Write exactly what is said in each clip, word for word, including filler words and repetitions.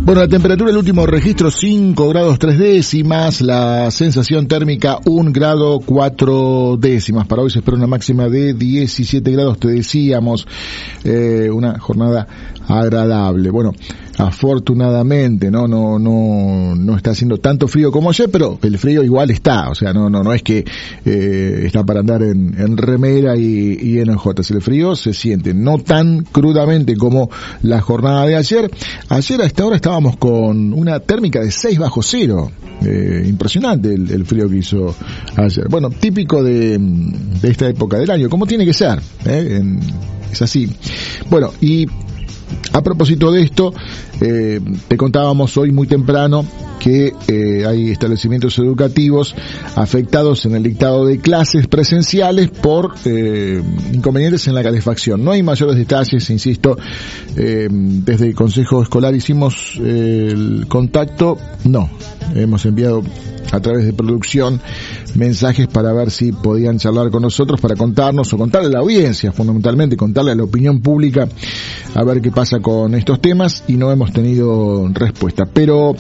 Bueno, la temperatura, el último registro cinco grados tres décimas, la sensación térmica un grado cuatro décimas. Para hoy se espera una máxima de diecisiete grados, te decíamos, eh, una jornada agradable. Bueno, afortunadamente, no, no, no, no está haciendo tanto frío como ayer, pero el frío igual está, o sea, no, no, no es que eh, está para andar en, en remera y, y en ojotas. El frío se siente, no tan crudamente como la jornada de ayer. Ayer a esta hora estábamos con una térmica de seis bajo cero. Eh, impresionante el, el frío que hizo ayer. Bueno, típico de, de esta época del año, como tiene que ser, ¿eh? En, es así. Bueno, y a propósito de esto, eh, te contábamos hoy muy temprano que eh, hay establecimientos educativos afectados en el dictado de clases presenciales por eh, inconvenientes en la calefacción. No hay mayores detalles, insisto, eh, desde el Consejo Escolar hicimos eh, el contacto, no, hemos enviado a través de producción mensajes para ver si podían charlar con nosotros, para contarnos o contarle a la audiencia, fundamentalmente contarle a la opinión pública a ver qué pasa con estos temas, y no hemos tenido respuesta. Pero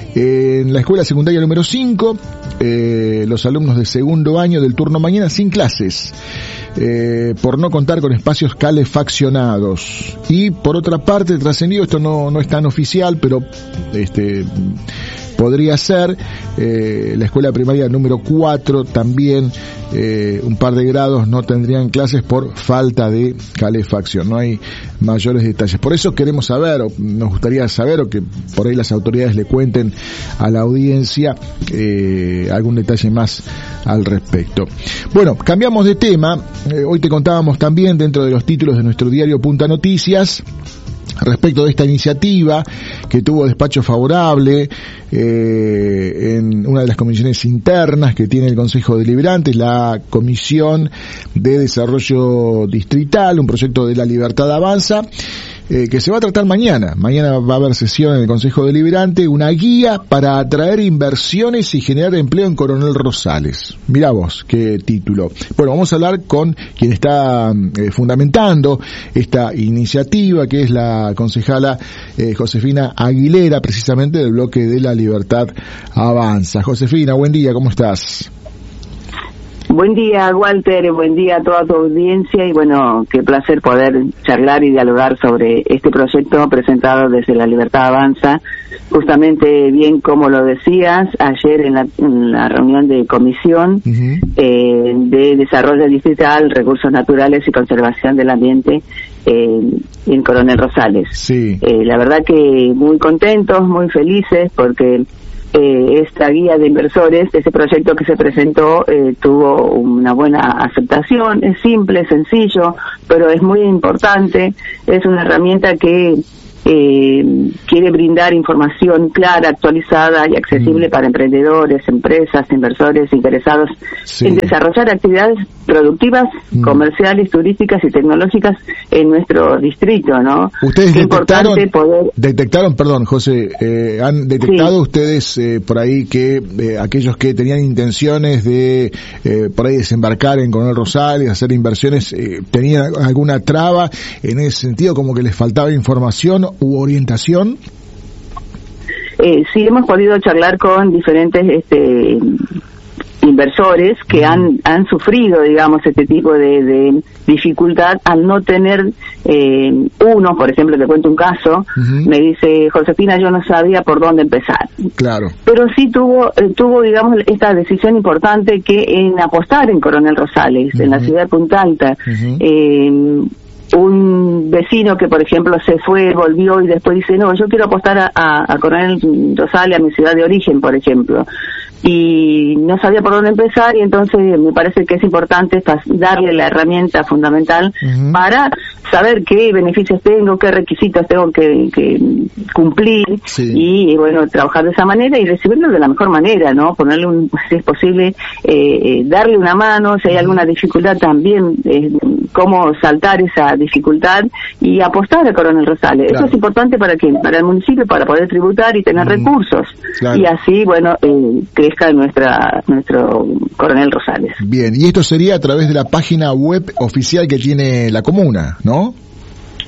eh, en la escuela secundaria número cinco, eh, los alumnos de segundo año del turno mañana sin clases, eh, por no contar con espacios calefaccionados. Y por otra parte, trascendido, esto no, no es tan oficial, pero este podría ser, eh, la escuela primaria número cuatro también, eh, un par de grados no tendrían clases por falta de calefacción. No hay mayores detalles. Por eso queremos saber, o nos gustaría saber, o que por ahí las autoridades le cuenten a la audiencia eh, algún detalle más al respecto. Bueno, cambiamos de tema. Eh, hoy te contábamos también, dentro de los títulos de nuestro diario Punta Noticias, respecto de esta iniciativa que tuvo despacho favorable eh, en una de las comisiones internas que tiene el Consejo Deliberante, la Comisión de Desarrollo Distrital, un proyecto de La Libertad Avanza, eh, que se va a tratar mañana. Mañana va a haber sesión en el Consejo Deliberante, una guía para atraer inversiones y generar empleo en Coronel Rosales. Mirá vos, qué título. Bueno, vamos a hablar con quien está eh, fundamentando esta iniciativa, que es la concejala eh, Josefina Aguilera, precisamente del bloque de La Libertad Avanza. Josefina, buen día, ¿cómo estás? Buen día, Walter, buen día a toda tu audiencia, y bueno, qué placer poder charlar y dialogar sobre este proyecto presentado desde La Libertad Avanza. Justamente, bien como lo decías, ayer en la, en la reunión de comisión uh-huh. eh, de Desarrollo Distrital, Recursos Naturales y Conservación del Ambiente eh, en Coronel Rosales. Sí. Eh, la verdad que muy contentos, muy felices, porque Eh, esta guía de inversores, ese proyecto que se presentó, eh, tuvo una buena aceptación. Es simple, sencillo, pero es muy importante. Es una herramienta que eh, quiere brindar información clara, actualizada y accesible mm. para emprendedores, empresas, inversores interesados sí. en desarrollar actividades productivas, mm. comerciales, turísticas y tecnológicas en nuestro distrito, ¿no? Ustedes Qué detectaron, poder... detectaron, perdón, José, eh, han detectado sí. ustedes eh, por ahí que eh, aquellos que tenían intenciones de eh, por ahí desembarcar en Coronel Rosales, hacer inversiones, eh, tenían alguna traba en ese sentido, como que les faltaba información u orientación? Eh, sí, hemos podido charlar con diferentes este, inversores que uh-huh. han han sufrido, digamos, este tipo de, de dificultad al no tener eh, uno, por ejemplo, te cuento un caso, uh-huh. me dice, Josefina, yo no sabía por dónde empezar. Claro. Pero sí tuvo, eh, tuvo, digamos, esta decisión importante que en apostar en Coronel Rosales, uh-huh. en la ciudad de Punta Alta, uh-huh. eh, un vecino que, por ejemplo, se fue, volvió y después dice, no, yo quiero apostar a, a, a Coronel Rosales, a mi ciudad de origen, por ejemplo, y no sabía por dónde empezar, y entonces me parece que es importante darle la herramienta fundamental uh-huh. para saber qué beneficios tengo, qué requisitos tengo que, que cumplir, sí. y, y bueno, trabajar de esa manera y recibirlo de la mejor manera, ¿no? Ponerle un, si es posible, eh, darle una mano, si hay alguna dificultad también, eh, cómo saltar esa dificultad y apostar a Coronel Rosales. Claro. Eso es importante para quién, para el municipio, para poder tributar y tener mm. recursos. Claro. Y así, bueno, eh, crezca nuestra nuestro Coronel Rosales. Bien, y esto sería a través de la página web oficial que tiene la comuna, ¿no?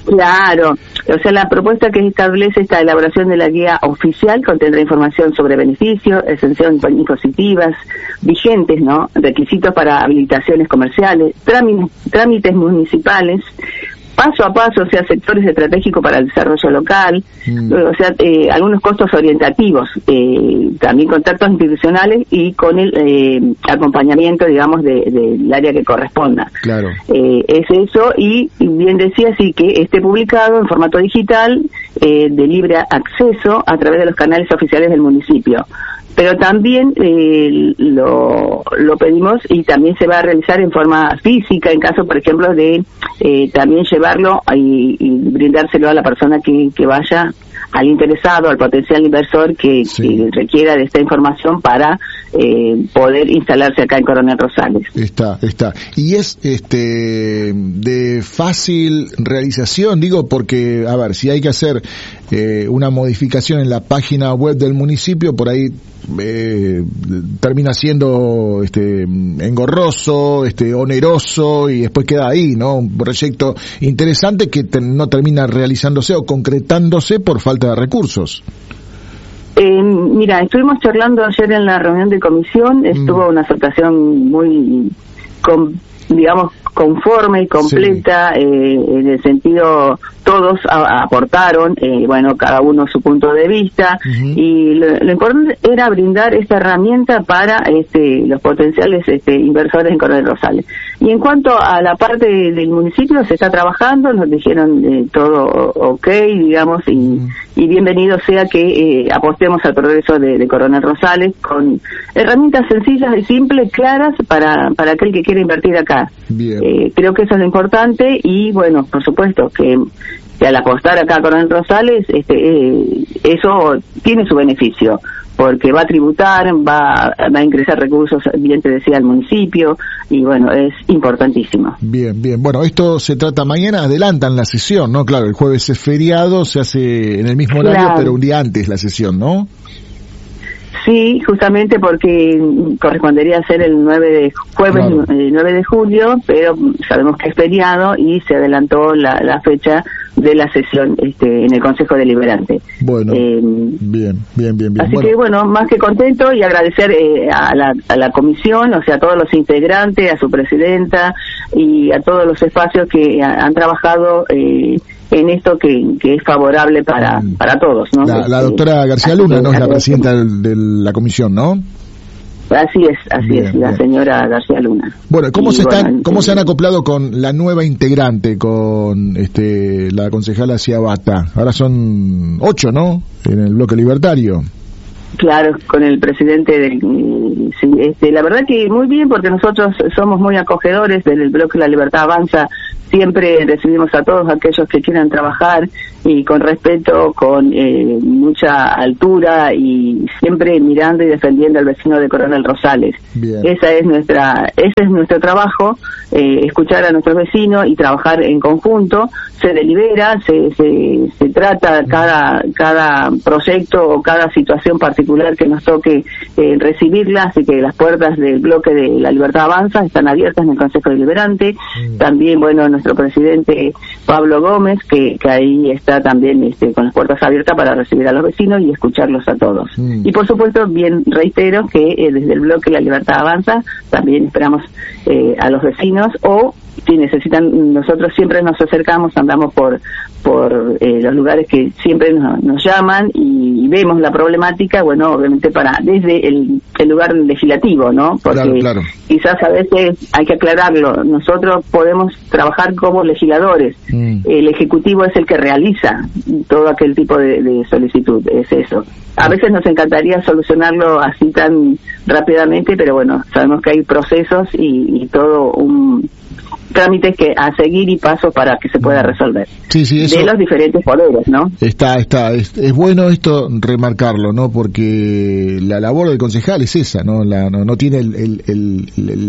Claro, o sea, la propuesta que establece esta elaboración de la guía oficial contendrá información sobre beneficios, exención impositivas vigentes, ¿no? Requisitos para habilitaciones comerciales, trámites, trámites municipales, paso a paso, o sea, sectores estratégicos para el desarrollo local, mm. o sea, eh, algunos costos orientativos, eh, también contactos institucionales y con el eh, acompañamiento, digamos, de, de, del área que corresponda. Claro. Eh, es eso, y, y bien decía, sí, que esté publicado en formato digital, eh, de libre acceso a través de los canales oficiales del municipio. Pero también eh, lo, lo pedimos y también se va a realizar en forma física, en caso, por ejemplo, de eh, también llevarlo y, y brindárselo a la persona que, que vaya, al interesado, al potencial inversor que, sí. que requiera de esta información para eh, poder instalarse acá en Coronel Rosales. Está, está. Y es este de fácil realización, digo, porque, a ver, si hay que hacer eh, una modificación en la página web del municipio, por ahí eh, termina siendo este engorroso, este oneroso, y después queda ahí, ¿no? Un proyecto interesante que te, no termina realizándose o concretándose por falta de recursos. Eh, mira, estuvimos charlando ayer en la reunión de comisión, estuvo mm. una aceptación muy, con, digamos, conforme y completa, sí. eh, en el sentido, todos a, aportaron, eh, bueno, cada uno su punto de vista, uh-huh. y lo, lo importante era brindar esta herramienta para este, los potenciales este, inversores en Coronel Rosales. Y en cuanto a la parte del municipio, se está trabajando, nos dijeron eh, todo ok, digamos, y, uh-huh. y bienvenido sea que eh, apostemos al progreso de, de Coronel Rosales con herramientas sencillas y simples, claras, para, para aquel que quiera invertir acá. Bien. Eh, creo que eso es lo importante y, bueno, por supuesto que, que al apostar acá a Coronel Rosales, este, eh, eso tiene su beneficio, porque va a tributar, va, va a ingresar recursos, bien te decía, al municipio, y bueno, es importantísimo. Bien, bien. Bueno, esto se trata mañana, adelantan la sesión, ¿no? Claro, el jueves es feriado, se hace en el mismo horario, claro. pero un día antes la sesión, ¿no? Sí, justamente porque correspondería ser el nueve de jueves, claro. el nueve de julio, pero sabemos que es feriado y se adelantó la, la fecha de la sesión este, en el Consejo Deliberante. Bueno, eh, bien, bien, bien, bien. Así bueno. que bueno, más que contento y agradecer eh, a, la, a la comisión, o sea, a todos los integrantes, a su presidenta y a todos los espacios que ha, han trabajado eh, en esto que, que es favorable para, para todos, ¿no? La, la doctora García Luna, ¿no? Es la presidenta de, de la comisión, ¿no? Así es, así bien, es, la bien. señora García Luna. Bueno, ¿cómo y se están, bueno, cómo se han acoplado con la nueva integrante, con este la concejala Ciabata? Ahora son ocho, ¿no? En el bloque libertario. Claro, con el presidente del, sí, este, la verdad que muy bien, porque nosotros somos muy acogedores del bloque La Libertad Avanza, siempre recibimos a todos aquellos que quieran trabajar y con respeto, con eh, mucha altura y siempre mirando y defendiendo al vecino de Coronel Rosales. Bien. Esa es nuestra, ese es nuestro trabajo, eh, escuchar a nuestros vecinos y trabajar en conjunto. Se delibera, se, se, se trata cada, cada proyecto o cada situación particular que nos toque eh, recibirla, así que las puertas del bloque de La Libertad Avanza están abiertas en el Consejo Deliberante. Mm. También, bueno, nuestro presidente Pablo Gómez, que, que ahí está también este, con las puertas abiertas para recibir a los vecinos y escucharlos a todos. Mm. Y por supuesto, bien reitero que eh, desde el bloque La Libertad Avanza también esperamos eh, a los vecinos, o si necesitan, nosotros siempre nos acercamos, andamos por por eh, los lugares que siempre nos, nos llaman y, y vemos la problemática, bueno, obviamente para desde el, el lugar legislativo, ¿no? Porque claro, claro. quizás a veces hay que aclararlo, nosotros podemos trabajar como legisladores, mm. el Ejecutivo es el que realiza todo aquel tipo de, de solicitud, es eso. A veces nos encantaría solucionarlo así tan rápidamente, pero bueno, sabemos que hay procesos y, y todo un trámites que a seguir y pasos para que se pueda resolver. Sí, sí, eso de los diferentes poderes, ¿no? Está, está, es, es bueno esto remarcarlo, ¿no? Porque la labor del concejal es esa, ¿no? La, no, no tiene el, el, el, la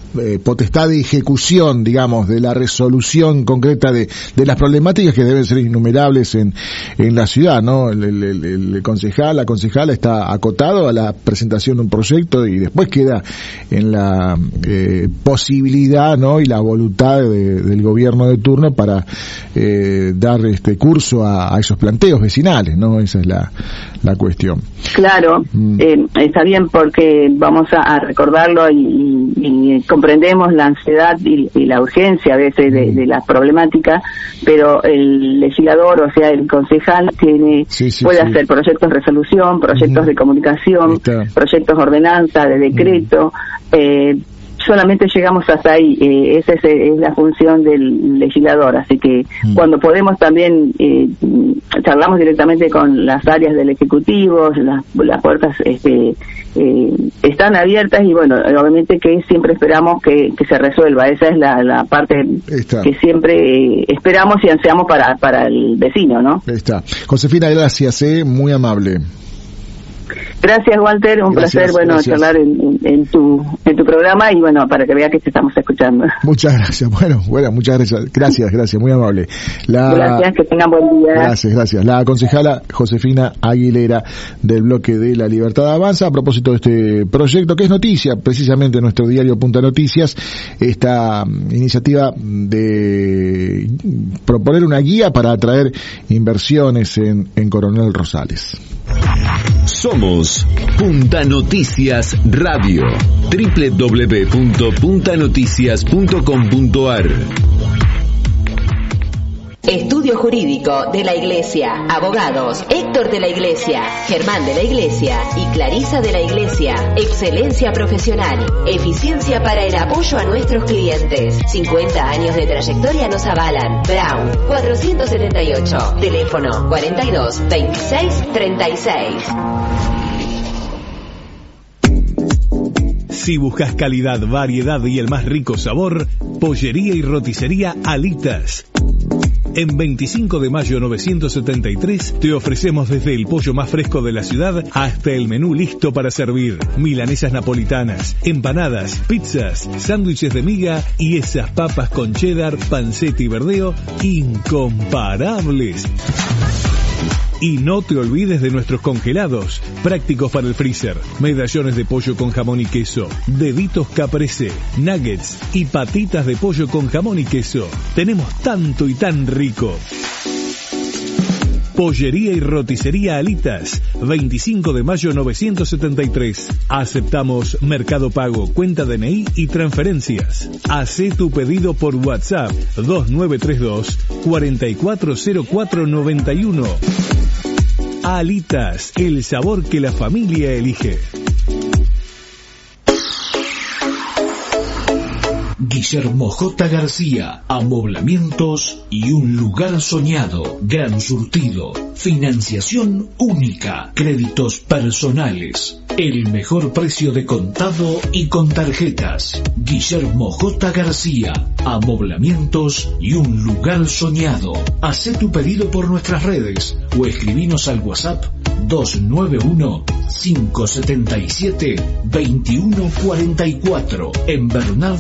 eh, potestad de ejecución, digamos, de la resolución concreta de, de las problemáticas que deben ser innumerables en, en la ciudad, ¿no? El, el, el, el concejal, la concejala está acotado a la presentación de un proyecto y después queda en la eh, posibilidad, ¿no? Y la voluntad de, del gobierno de turno para eh, dar este curso a, a esos planteos vecinales, ¿no? Esa es la, la cuestión. Claro, mm. eh, está bien porque vamos a, a recordarlo y, y, y comprendemos la ansiedad y, y la urgencia a veces de, de la problemática, pero el legislador, o sea, el concejal tiene sí, sí, puede sí. hacer proyectos de resolución, proyectos mm. de comunicación, está. proyectos de ordenanza, de decreto, mm. eh, solamente llegamos hasta ahí, eh, esa es, es la función del legislador, así que mm. cuando podemos también eh, charlamos directamente con las áreas del ejecutivo, las, las puertas este, eh, están abiertas y bueno, obviamente que siempre esperamos que, que se resuelva, esa es la, la parte Está. que siempre eh, esperamos y ansiamos para, para el vecino, ¿no? Está. Josefina, gracias, eh, muy amable. Gracias, Walter, un gracias, placer, bueno, gracias. charlar en, en tu en tu programa y bueno, para que vea que te estamos escuchando. Muchas gracias, bueno, bueno, muchas gracias, gracias, gracias, muy amable. La... Gracias, que tengan buen día. Gracias, gracias. La concejala Josefina Aguilera del bloque de La Libertad Avanza, a propósito de este proyecto que es noticia, precisamente en nuestro diario Punta Noticias, esta iniciativa de proponer una guía para atraer inversiones en, en Coronel Rosales. Somos Punta Noticias Radio, doble u doble u doble u punto punta noticias punto com punto a r. Estudio Jurídico de la Iglesia. Abogados Héctor de la Iglesia, Germán de la Iglesia y Clarisa de la Iglesia. Excelencia profesional. Eficiencia para el apoyo a nuestros clientes. cincuenta años de trayectoria nos avalan. Brown cuatrocientos setenta y ocho. Teléfono cuarenta y dos, veintiséis, treinta y seis. Si buscas calidad, variedad y el más rico sabor, Pollería y Roticería Alitas. En veinticinco de mayo novecientos setenta y tres te ofrecemos desde el pollo más fresco de la ciudad hasta el menú listo para servir. Milanesas napolitanas, empanadas, pizzas, sándwiches de miga y esas papas con cheddar, panceta y verdeo incomparables. Y no te olvides de nuestros congelados, prácticos para el freezer, medallones de pollo con jamón y queso, deditos caprese, nuggets y patitas de pollo con jamón y queso. Tenemos tanto y tan rico. Pollería y Roticería Alitas, veinticinco de mayo novecientos setenta y tres. Aceptamos Mercado Pago, cuenta D N I y transferencias. Hacé tu pedido por WhatsApp dos nueve tres dos, cuatro cuatro cero cuatro nueve uno. Alitas, el sabor que la familia elige. Guillermo J. García, amoblamientos y un lugar soñado, gran surtido, financiación única, créditos personales, el mejor precio de contado y con tarjetas. Guillermo J. García, amoblamientos y un lugar soñado. Hacé tu pedido por nuestras redes o escribinos al WhatsApp dos nueve uno, cinco siete siete, dos uno cuatro cuatro en Bernal